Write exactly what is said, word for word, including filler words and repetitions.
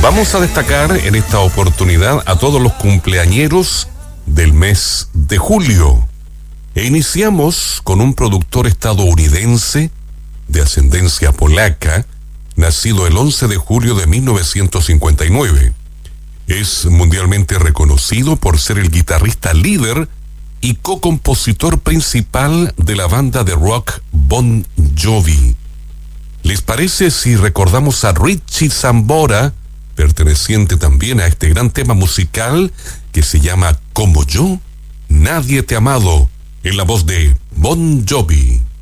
Vamos a destacar en esta oportunidad a todos los cumpleañeros del mes de julio. E iniciamos con un productor estadounidense de ascendencia polaca, nacido el once de julio de mil novecientos cincuenta y nueve. Es mundialmente reconocido por ser el guitarrista líder y co-compositor principal de la banda de rock Bon Jovi. ¿Les parece si recordamos a Richie Sambora, perteneciente también a este gran tema musical que se llama Como yo, nadie te ha amado, en la voz de Bon Jovi?